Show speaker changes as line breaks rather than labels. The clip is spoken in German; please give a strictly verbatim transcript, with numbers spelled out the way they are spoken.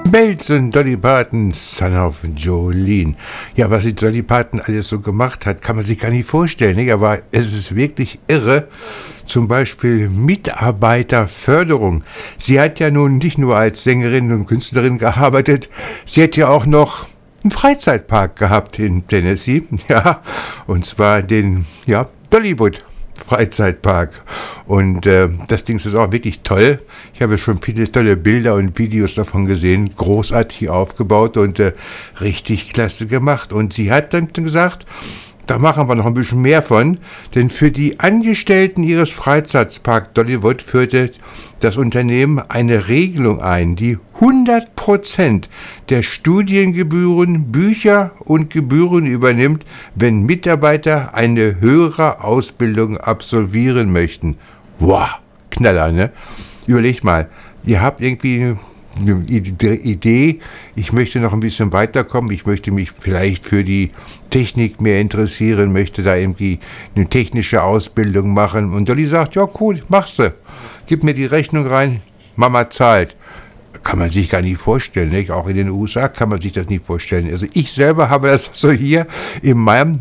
Bells und Dolly Parton, Son of Jolene. Ja, was die Dolly Parton alles so gemacht hat, kann man sich gar nicht vorstellen, nicht? Aber es ist wirklich irre. Zum Beispiel Mitarbeiterförderung. Sie hat ja nun nicht nur als Sängerin und Künstlerin gearbeitet, sie hat ja auch noch einen Freizeitpark gehabt in Tennessee, ja, und zwar den, ja, Dollywood Freizeitpark. Und äh, das Ding ist auch wirklich toll. Ich habe schon viele tolle Bilder und Videos davon gesehen. Großartig aufgebaut und äh, richtig klasse gemacht. Und sie hat dann gesagt, da machen wir noch ein bisschen mehr von, denn für die Angestellten ihres Freizeitparks Dollywood führte das Unternehmen eine Regelung ein, die hundert Prozent der Studiengebühren, Bücher und Gebühren übernimmt, wenn Mitarbeiter eine höhere Ausbildung absolvieren möchten. Wow, Knaller, ne? Überlegt mal, ihr habt irgendwie eine Idee, ich möchte noch ein bisschen weiterkommen, ich möchte mich vielleicht für die Technik mehr interessieren, möchte da irgendwie eine technische Ausbildung machen. Und Dolly sagt, ja cool, machst du. Gib mir die Rechnung rein, Mama zahlt. Kann man sich gar nicht vorstellen, nicht? Auch in den U S A kann man sich das nicht vorstellen. Also ich selber habe das so hier in meinem